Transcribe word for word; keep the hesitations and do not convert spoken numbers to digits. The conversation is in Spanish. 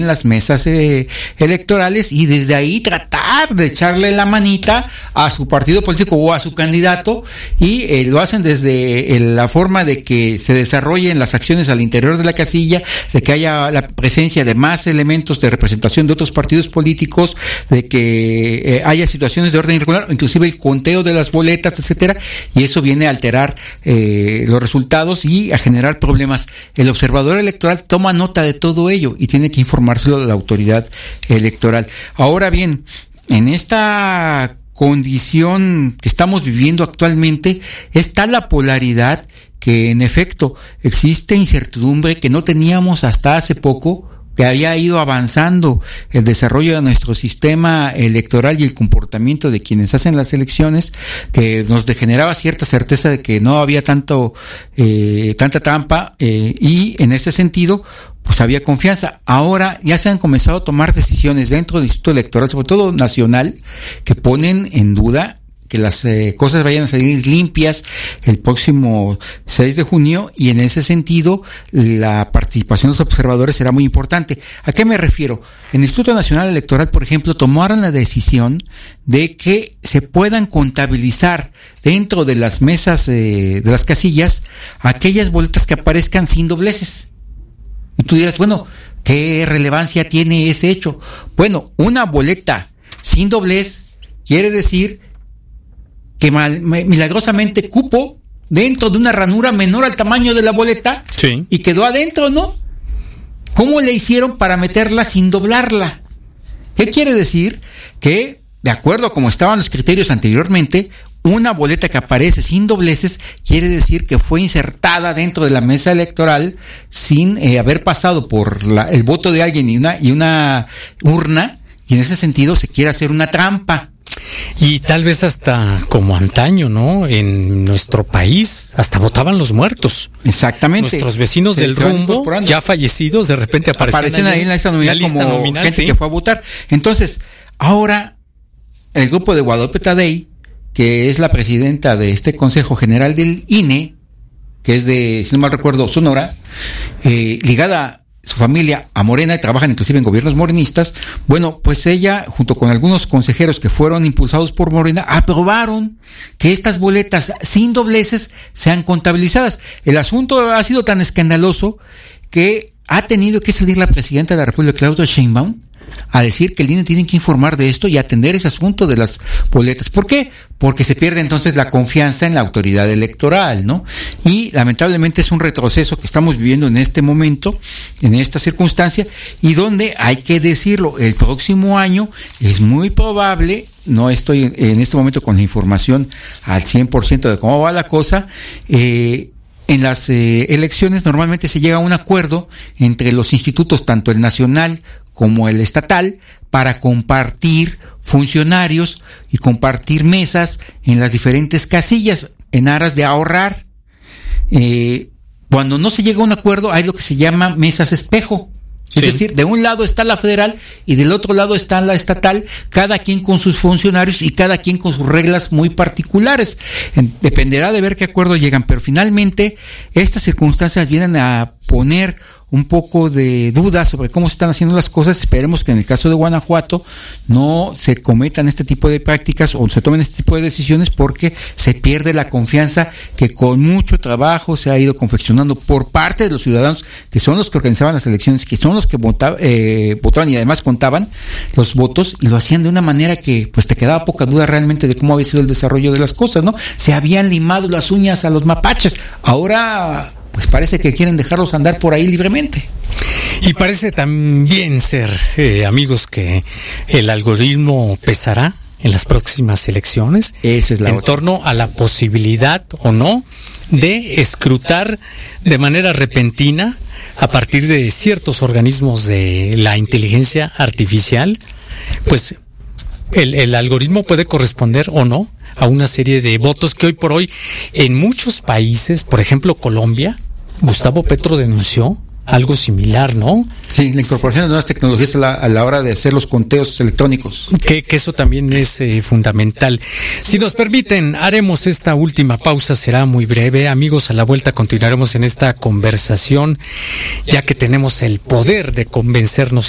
las mesas eh, electorales y desde ahí tratar de echarle la manita a su partido político o a su candidato, y eh, lo hacen desde eh, la forma de que se desarrollen las acciones al interior de la casilla, de que haya la presencia de más elementos de representación de otros partidos políticos, de que eh, haya situaciones de orden irregular, inclusive el conteo de las boletas, etcétera, y eso viene a alterar eh, los resultados y a generar problemas. El observador electoral toma nota de todo ello y tiene que informárselo a la autoridad electoral. Ahora bien, en esta condición que estamos viviendo actualmente, está la polaridad que en efecto existe incertidumbre que no teníamos hasta hace poco, que había ido avanzando el desarrollo de nuestro sistema electoral y el comportamiento de quienes hacen las elecciones, que nos generaba cierta certeza de que no había tanto eh, tanta trampa eh, y en ese sentido pues había confianza. Ahora ya se han comenzado a tomar decisiones dentro del Instituto Electoral, sobre todo nacional, que ponen en duda que las eh, cosas vayan a salir limpias el próximo seis de junio, y en ese sentido la participación de los observadores será muy importante. ¿A qué me refiero? En el Instituto Nacional Electoral, por ejemplo, tomaron la decisión de que se puedan contabilizar dentro de las mesas eh, de las casillas aquellas boletas que aparezcan sin dobleces. Y tú dirás, bueno, ¿qué relevancia tiene ese hecho? Bueno, una boleta sin doblez quiere decir que mal, milagrosamente cupo dentro de una ranura menor al tamaño de la boleta, sí, y quedó adentro, ¿no? ¿Cómo le hicieron para meterla sin doblarla? ¿Qué quiere decir? Que, de acuerdo a como estaban los criterios anteriormente, una boleta que aparece sin dobleces quiere decir que fue insertada dentro de la mesa electoral sin eh, haber pasado por la, el voto de alguien y una, y una urna, y en ese sentido se quiere hacer una trampa. Y tal vez hasta como antaño, ¿no? En nuestro país hasta votaban los muertos. Exactamente. Nuestros vecinos se del rumbo, ya fallecidos, de repente aparecían, aparecen ahí en la lista nominal, la lista como nominal, gente sí, que fue a votar. Entonces, ahora el grupo de Guadalupe Tadei, que es la presidenta de este Consejo General del I N E, que es de, si no mal recuerdo, Sonora, eh, ligada su familia a Morena y trabajan inclusive en gobiernos morenistas, bueno, pues ella, junto con algunos consejeros que fueron impulsados por Morena, aprobaron que estas boletas sin dobleces sean contabilizadas. El asunto ha sido tan escandaloso que ha tenido que salir la presidenta de la República, Claudia Sheinbaum, a decir que el I N E tiene que informar de esto y atender ese asunto de las boletas. ¿Por qué? Porque se pierde entonces la confianza en la autoridad electoral, ¿no? Y lamentablemente es un retroceso que estamos viviendo en este momento, en esta circunstancia, y donde hay que decirlo, el próximo año es muy probable, no estoy en este momento con la información al cien por ciento de cómo va la cosa, eh, en las eh, elecciones normalmente se llega a un acuerdo entre los institutos, tanto el nacional como el estatal, para compartir funcionarios y compartir mesas en las diferentes casillas en aras de ahorrar. Eh, cuando no se llega a un acuerdo hay lo que se llama mesas espejo. Es sí. decir, de un lado está la federal y del otro lado está la estatal, cada quien con sus funcionarios y cada quien con sus reglas muy particulares. En, dependerá de ver qué acuerdo llegan, pero finalmente estas circunstancias vienen a poner un poco de duda sobre cómo se están haciendo las cosas. Esperemos que en el caso de Guanajuato no se cometan este tipo de prácticas o se tomen este tipo de decisiones, porque se pierde la confianza que con mucho trabajo se ha ido confeccionando por parte de los ciudadanos, que son los que organizaban las elecciones, que son los que votaba, eh, votaban y además contaban los votos, y lo hacían de una manera que pues te quedaba poca duda realmente de cómo había sido el desarrollo de las cosas, ¿no? Se habían limado las uñas a los mapaches, ahora pues parece que quieren dejarlos andar por ahí libremente. Y parece también ser, eh, amigos, que el algoritmo pesará en las próximas elecciones. Esa es la en otra. torno a la posibilidad o no de escrutar de manera repentina, a partir de ciertos organismos de la inteligencia artificial, pues el, el algoritmo puede corresponder o no a una serie de votos que hoy por hoy en muchos países, por ejemplo Colombia, Gustavo Petro denunció algo similar, ¿no? Sí, la incorporación de nuevas tecnologías a la, a la hora de hacer los conteos electrónicos. Que, que eso también es eh, fundamental. Si nos permiten, haremos esta última pausa, será muy breve. Amigos, a la vuelta continuaremos en esta conversación, ya que tenemos el poder de convencernos